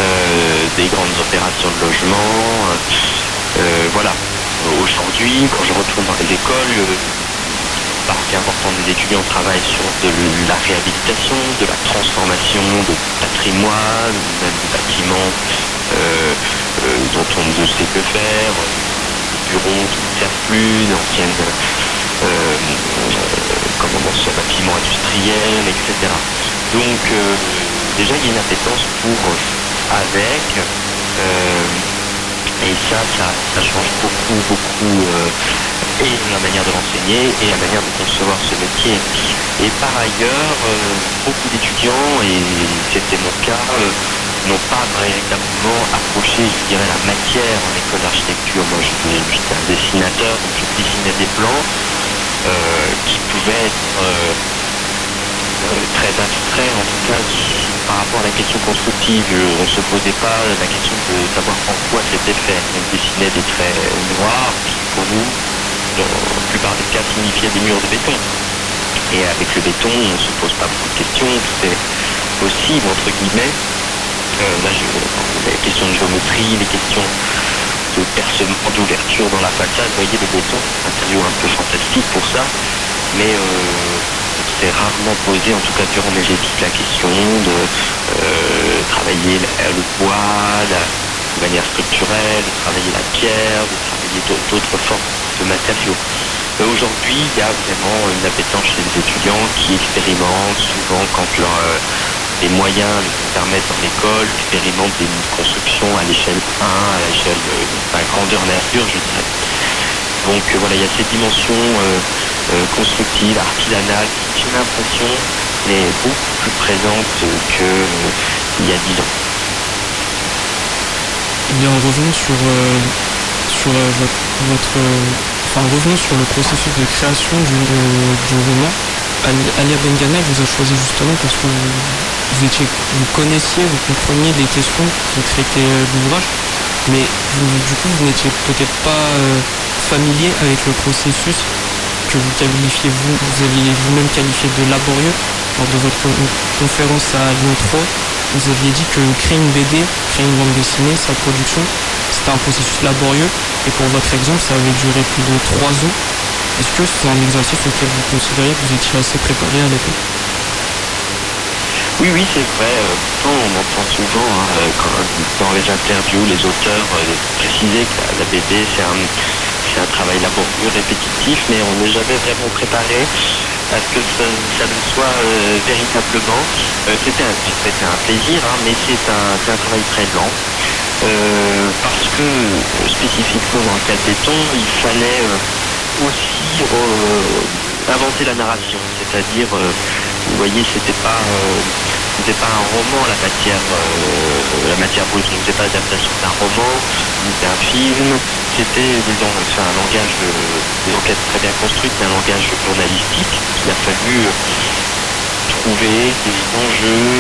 des grandes opérations de logement. Voilà. Aujourd'hui, quand je retourne dans les écoles, partie importante des étudiants travaillent sur de la réhabilitation, de la transformation de patrimoine, même de bâtiments dont on ne sait que faire, des bureaux qui ne servent plus, d'anciennes bâtiments industriels, etc. Donc déjà il y a une appétence pour avec et ça change beaucoup et la manière de l'enseigner et la manière de concevoir ce métier. Et par ailleurs, beaucoup d'étudiants, et c'était mon cas, n'ont pas véritablement approché, je dirais, la matière en école d'architecture. Moi, j'étais un dessinateur, donc je dessinais des plans qui pouvaient être très abstraits, en tout cas, par rapport à la question constructive. On ne se posait pas la question de savoir en quoi c'était fait. On dessinait des traits noirs qui, pour nous, dans la plupart des cas, signifiaient des murs de béton. Et avec le béton, on ne se pose pas beaucoup de questions, tout est possible, entre guillemets. Les questions de géométrie, les questions de percement, d'ouverture dans la façade, vous voyez, le béton, un matériau un peu fantastique pour ça, mais c'est rarement posé, en tout cas durant mes études, la question de travailler le bois, de manière structurelle, de travailler la pierre, de travailler d'autres formes de matériaux. Aujourd'hui, il y a vraiment une appétence chez les étudiants qui expérimentent souvent quand les moyens le permettent dans l'école, expérimentent des constructions à l'échelle 1, à l'échelle grandeur nature, je dirais. Donc voilà, il y a cette dimension constructive, artisanale, qui, j'ai l'impression, est beaucoup plus présente qu'il y a 10 ans. Eh bien, revenons sur revenons sur le processus de création du roman. Alia Bengana vous a choisi justement parce que vous connaissiez, vous compreniez des questions qui traitaient l'ouvrage, mais vous n'étiez peut-être pas familier avec le processus que vous qualifiez vous aviez vous-même qualifié de laborieux. Lors de votre conférence à Lyon 3, vous aviez dit que créer une BD, créer une bande dessinée, sa production, c'était un processus laborieux, et pour votre exemple, ça avait duré plus de 3 ans. Est-ce que c'est un exercice auquel vous considériez que vous étiez assez préparé à l'époque ? Oui, c'est vrai. On entend souvent dans les interviews les auteurs préciser que la BD c'est un travail laborieux, répétitif, mais on n'est jamais vraiment préparé à ce que ça le soit véritablement. C'était un plaisir, mais c'est un travail très lent. Parce que spécifiquement dans le cas de Béton, il fallait aussi inventer la narration, c'est-à-dire, vous voyez, c'était pas un roman, la matière brute, ce n'était pas l'adaptation d'un roman ni d'un film, c'était un langage, des enquêtes très bien construites, mais un langage journalistique. Il a fallu trouver des enjeux,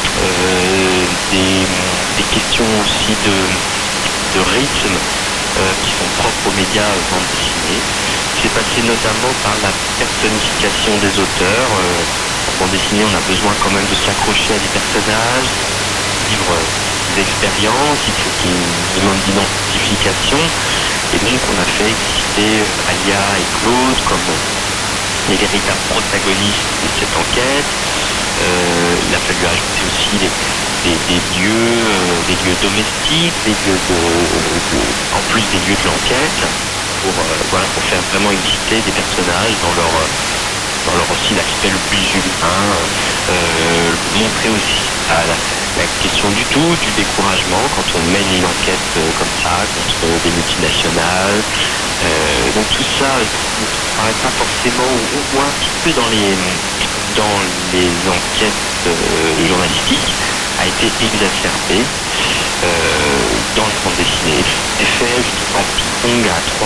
des questions aussi de rythme qui sont propres aux médias bande dessinée. C'est passé notamment par la personnification des auteurs. En bande dessinée, on a besoin quand même de s'accrocher à des personnages, vivre des expériences, il faut qu'il y ait un minimum d'identification. Et donc on a fait exister Alia et Claude comme les véritables protagonistes de cette enquête. Il a fallu ajouter aussi des lieux domestiques, des lieux en plus des lieux de l'enquête, pour faire vraiment exister des personnages dans leur aussi l'aspect le plus humain, montrer aussi la question du découragement quand on mène une enquête comme ça contre des multinationales. Donc tout ça ne paraît pas forcément, ou un petit peu dans les enquêtes journalistiques, a été exacerbé dans le bande dessinée. Effet, je dirais, ping-pong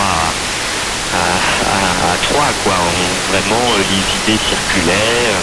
à trois, quoi. Vraiment, les idées circulaient.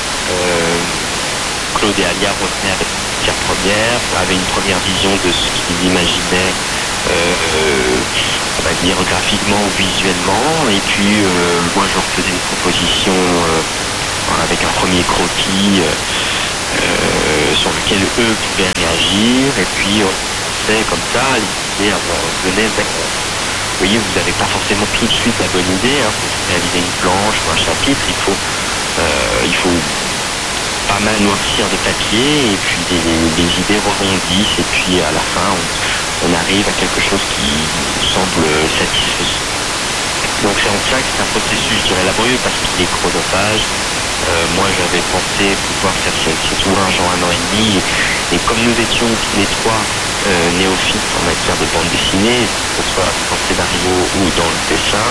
Claude et Alia revenaient avec une matière première, avaient une première vision de ce qu'ils imaginaient, on va dire graphiquement ou visuellement, et puis moi je leur faisais une proposition avec un premier croquis sur lequel eux pouvaient réagir, et puis on fait comme ça, l'idée venait, vous voyez, vous n'avez pas forcément tout de suite la bonne idée, pour réaliser une planche ou un chapitre, il faut pas mal noircir de papier, et puis les idées rebondissent, et puis à la fin on arrive à quelque chose qui semble satisfaisant. Donc c'est en ça que c'est un processus, je dirais, laborieux, parce qu'il est chronophage. Moi j'avais pensé pouvoir faire cet ouvrage en 1 an et demi, et comme nous étions tous les trois néophytes en matière de bande dessinée, que ce soit en scénario ou dans le dessin,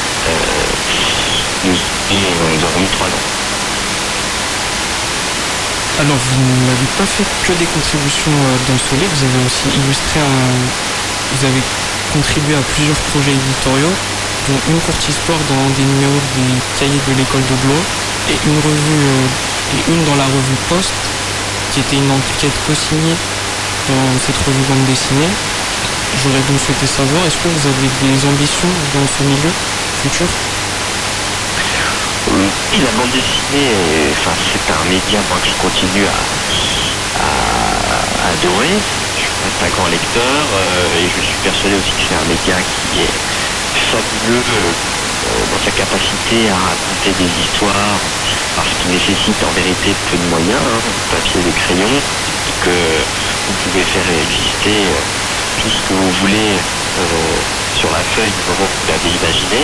nous avons mis 3 ans. Alors vous n'avez pas fait que des contributions dans ce livre, vous avez aussi illustré vous avez contribué à plusieurs projets éditoriaux, dont une courte histoire dans des numéros des cahiers de l'école de Blois, et une dans la revue Post, qui était une enquête co-signée dans cette revue bande dessinée. J'aurais donc souhaité savoir, est-ce que vous avez des ambitions dans ce milieu futur ? Oui, la bande dessinée, c'est un média que je continue à adorer. Je reste un grand lecteur, et je suis persuadé aussi que c'est un média qui est fabuleux dans sa capacité à raconter des histoires, parce qu'il nécessite en vérité peu de moyens, papier et crayon, que vous pouvez faire exister tout ce que vous voulez sur la feuille du moment que vous l'avez imaginé.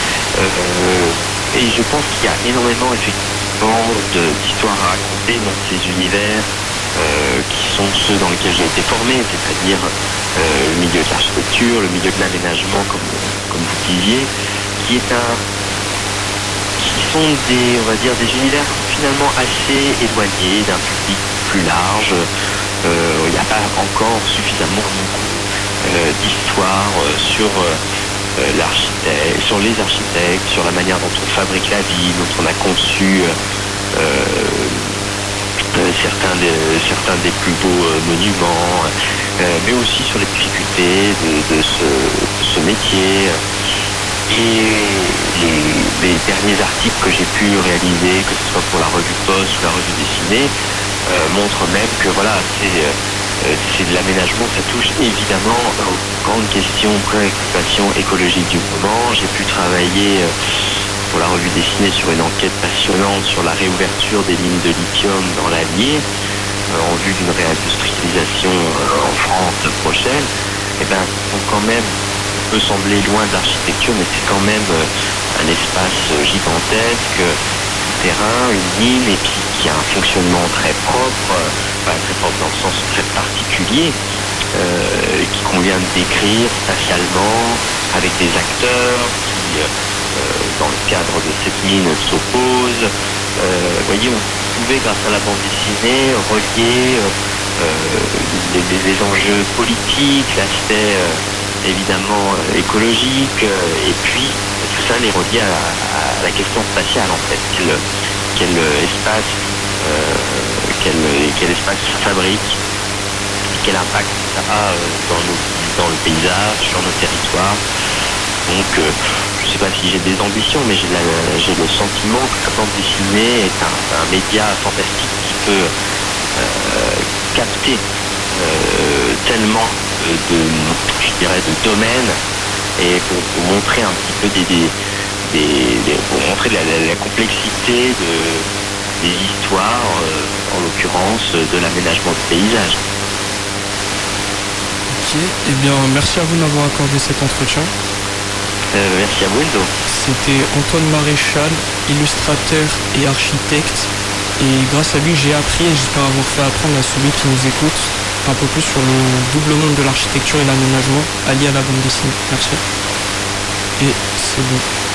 Et je pense qu'il y a énormément effectivement d'histoires à raconter dans ces univers qui sont ceux dans lesquels j'ai été formé, c'est-à-dire le milieu de l'architecture, le milieu de l'aménagement, comme vous disiez, qui sont des univers finalement assez éloignés d'un public plus large. Il n'y a pas encore suffisamment d'histoires sur sur les architectes, sur la manière dont on fabrique la ville, dont on a conçu certains des plus beaux monuments, mais aussi sur les difficultés de ce métier. Et les derniers articles que j'ai pu réaliser, que ce soit pour la revue Post ou la revue dessinée, montrent même que c'est de l'aménagement, ça touche évidemment aux grandes questions, préoccupations écologiques du moment. J'ai pu travailler pour la revue dessinée sur une enquête passionnante sur la réouverture des mines de lithium dans l'Allier, en vue d'une réindustrialisation en France prochaine. Quand même, peut sembler loin de l'architecture, mais c'est quand même un espace gigantesque, terrain, une mine, et puis qui a un fonctionnement très propre, très propre dans le sens très particulier, qui convient de décrire spatialement, avec des acteurs qui, dans le cadre de cette mine, s'opposent. Vous voyez, on pouvait, grâce à la bande dessinée, relier les enjeux politiques, l'aspect évidemment écologique, et puis tout ça les relier à la question spatiale, en fait. Quel espace se fabrique, quel impact ça a dans le paysage, sur nos territoires. Donc je ne sais pas si j'ai des ambitions, mais j'ai le sentiment que la bande dessinée est un média fantastique qui peut capter tellement de domaines, et pour montrer un petit peu pour montrer la complexité des histoires, en l'occurrence de l'aménagement du paysage. Ok, eh bien merci à vous d'avoir accordé cet entretien. Merci à vous, Enzo. C'était Antoine Maréchal, illustrateur et architecte, et grâce à lui j'ai appris, et j'espère avoir fait apprendre à celui qui nous écoute, un peu plus sur le double monde de l'architecture et l'aménagement allié à la bande dessinée. Merci. Et c'est bon.